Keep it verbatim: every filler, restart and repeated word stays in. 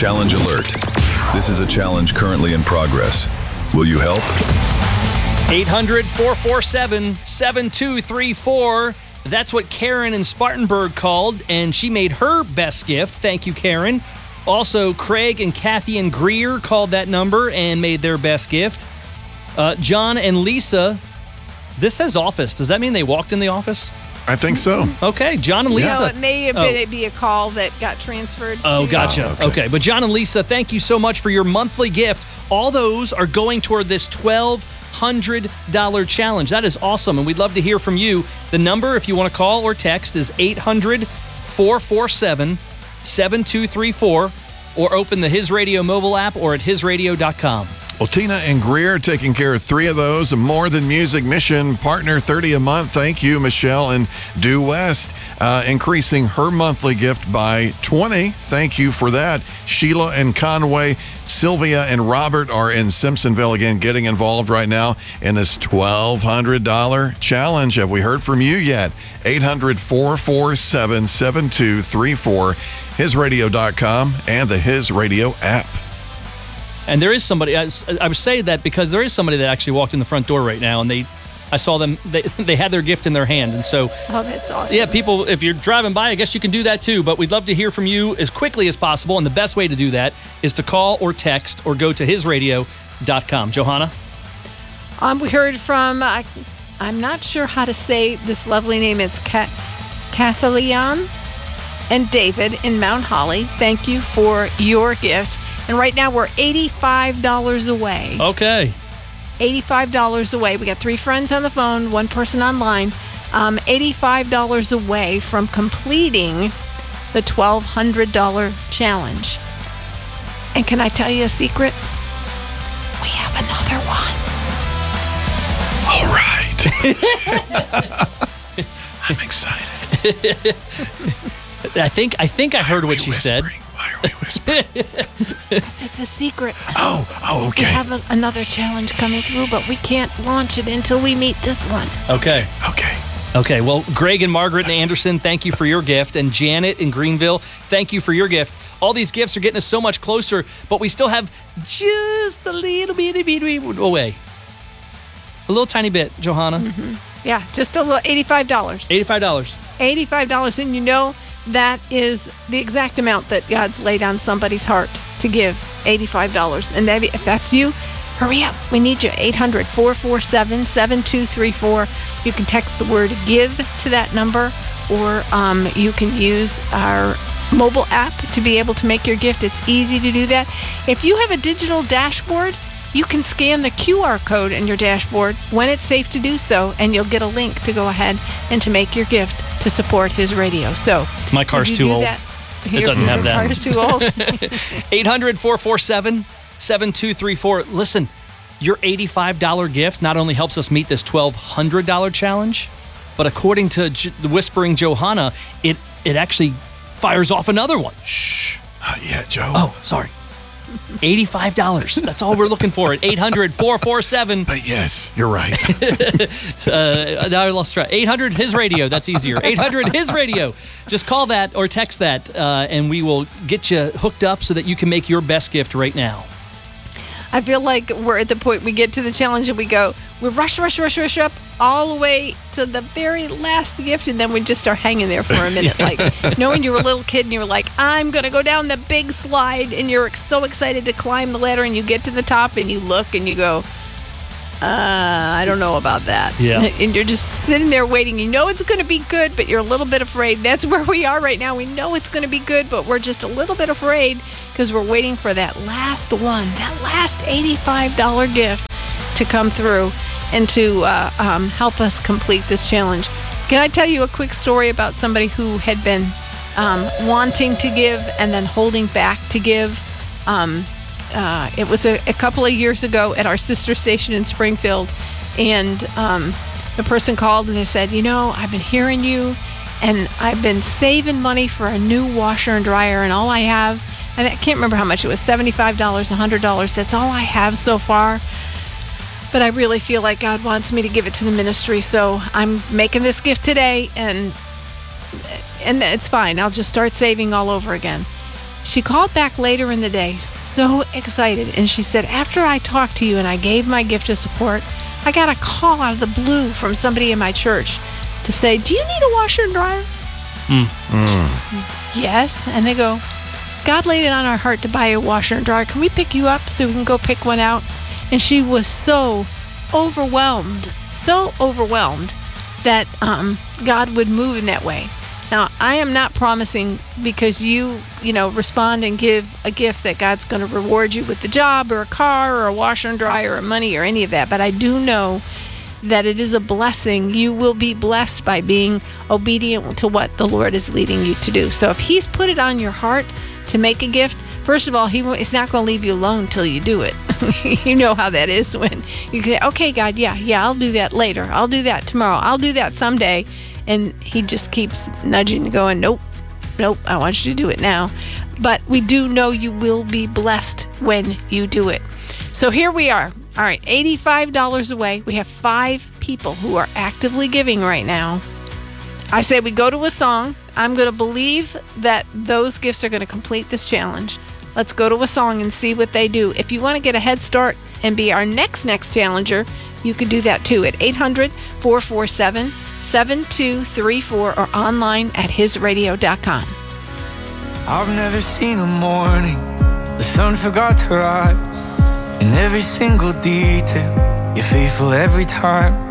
Challenge alert. This is a challenge currently in progress. Will you help? eight hundred, four four seven, seven two three four. That's what Karen in Spartanburg called, and she made her best gift. Thank you, Karen. Also, Craig and Kathy and Greer called that number and made their best gift. Uh, John and Lisa, this says office. Does that mean they walked in the office? I think so. Okay, John and Lisa. No, it may have been, Oh. it'd be a call that got transferred. Oh, to- gotcha. Oh, okay. okay. But John and Lisa, thank you so much for your monthly gift. All those are going toward this twelve hundred dollars challenge. That is awesome, and we'd love to hear from you. The number, if you want to call or text, is eight hundred, four four seven, seven two three four, or open the His Radio mobile app or at his radio dot com. Well, Tina and Greer taking care of three of those. More Than Music Mission partner, thirty a month. Thank you, Michelle and Due West, uh, increasing her monthly gift by twenty. Thank you for that. Sheila and Conway, Sylvia and Robert are in Simpsonville again, getting involved right now in this twelve hundred dollars challenge. Have we heard from you yet? eight hundred, four four seven, seven two three four, his radio dot com, and the His Radio app. And there is somebody, I, I would say that because there is somebody that actually walked in the front door right now, and they, I saw them, they, they had their gift in their hand. And so, Oh, that's awesome. yeah, people, if you're driving by, I guess you can do that too. But we'd love to hear from you as quickly as possible. And the best way to do that is to call or text or go to his radio dot com. Johanna? Um, we heard from, uh, I'm not sure how to say this lovely name. It's Ka- Kathleen and David in Mount Holly. Thank you for your gift. And right now we're eighty-five dollars away. Okay. eighty-five dollars away. We got three friends on the phone, one person online. Um, eighty-five dollars away from completing the twelve hundred dollars challenge. And can I tell you a secret? We have another one. All right. I'm excited. I think I think I heard Why are what we she said. whispering? Why are we whispering? Because it's a secret. Oh, oh, We okay. have a, another challenge coming through, but we can't launch it until we meet this one. Okay. Okay. Okay. Well, Greg and Margaret and Anderson, thank you for your gift. And Janet in Greenville, thank you for your gift. All these gifts are getting us so much closer, but we still have just a little bitty bit away. A little tiny bit, Johanna. Mm-hmm. Yeah, just a little eighty-five dollars. eighty-five dollars. eighty-five dollars, and you know that is the exact amount that God's laid on somebody's heart to give, eighty-five dollars. And maybe if that's you, hurry up. We need you. eight hundred, four four seven, seven two three four. You can text the word GIVE to that number, or um, you can use our mobile app to be able to make your gift. It's easy to do that. If you have a digital dashboard, you can scan the Q R code in your dashboard when it's safe to do so, and you'll get a link to go ahead and to make your gift to support his radio. So My car's if you too do old. that- It your- doesn't have your that. car's too old. eight hundred, four four seven, seven two three four. Listen, your eighty-five dollars gift not only helps us meet this twelve hundred dollars challenge, but according to J- the Whispering Johanna, it, it actually fires off another one. Shh. Not yet, Joe. Oh, sorry. eighty-five dollars. That's all we're looking for at eight hundred, four four seven. But yes, you're right. Uh, now I lost track. eight hundred His Radio. That's easier. eight hundred His Radio. Just call that or text that, uh, and we will get you hooked up so that you can make your best gift right now. I feel like we're at the point we get to the challenge and we go, we rush, rush, rush, rush up all the way to the very last gift, and then we just start hanging there for a minute. Like, knowing you were a little kid and you were like, I'm going to go down the big slide, and you're so excited to climb the ladder, and you get to the top and you look and you go, uh, I don't know about that. Yeah. And you're just sitting there waiting. You know it's going to be good, but you're a little bit afraid. That's where we are right now. We know it's going to be good, but we're just a little bit afraid because we're waiting for that last one, that last eighty-five dollars gift to come through and to uh, um, help us complete this challenge. Can I tell you a quick story about somebody who had been um, wanting to give and then holding back to give? Um, uh, it was a, a couple of years ago at our sister station in Springfield, and um, the person called and they said, you know, I've been hearing you, and I've been saving money for a new washer and dryer, and all I have, and I can't remember how much it was, seventy-five dollars, one hundred dollars, that's all I have so far. But I really feel like God wants me to give it to the ministry, so I'm making this gift today, and and it's fine. I'll just start saving all over again. She called back later in the day, so excited, and she said, after I talked to you and I gave my gift of support, I got a call out of the blue from somebody in my church to say, do you need a washer and dryer? Mm. Mm. Yes. And they go, God laid it on our heart to buy a washer and dryer. Can we pick you up so we can go pick one out? And she was so overwhelmed, so overwhelmed that um, God would move in that way. Now, I am not promising because you, you know, respond and give a gift that God's going to reward you with the job or a car or a washer and dryer or money or any of that. But I do know that it is a blessing. You will be blessed by being obedient to what the Lord is leading you to do. So if He's put it on your heart to make a gift, first of all, He it's not going to leave you alone till you do it. You know how that is when you say, okay, God, yeah, yeah, I'll do that later. I'll do that tomorrow. I'll do that someday. And He just keeps nudging and going, nope, nope, I want you to do it now. But we do know you will be blessed when you do it. So here we are. All right, eighty-five dollars away. We have five people who are actively giving right now. I say we go to a song. I'm going to believe that those gifts are going to complete this challenge. Let's go to a song and see what they do. If you want to get a head start and be our next, next challenger, you can do that too at eight hundred, four four seven, seven two three four or online at his radio dot com. I've never seen a morning the sun forgot to rise. In every single detail, you're faithful every time.